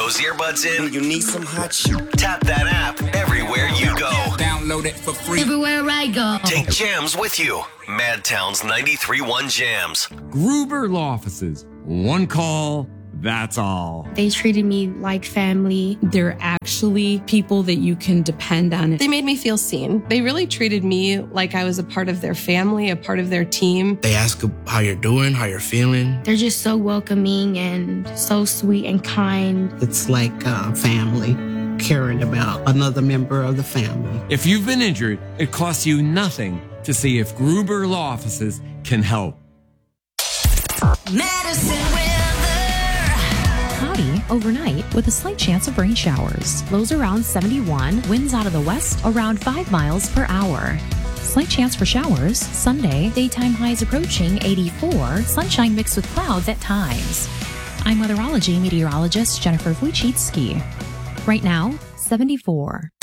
those earbuds in? When you need some hot shit. Tap that app everywhere you go. Download it for free. Everywhere I go. Take Jams with you. Madtown's 93.1 Jams. Gruber Law Offices. One call, that's all. They treated me like family. They're actually people that you can depend on. They made me feel seen. They really treated me like I was a part of their family, a part of their team. They ask how you're doing, how you're feeling. They're just so welcoming and so sweet and kind. It's like family, caring about another member of the family. If you've been injured, it costs you nothing to see if Gruber Law Offices can help. Madison weather. Cloudy overnight with a slight chance of rain showers. Lows around 71, winds out of the west around 5 miles per hour. Slight chance for showers. Sunday, daytime highs approaching 84, sunshine mixed with clouds at times. I'm weatherology meteorologist Jennifer Wojcicki. Right now, 74.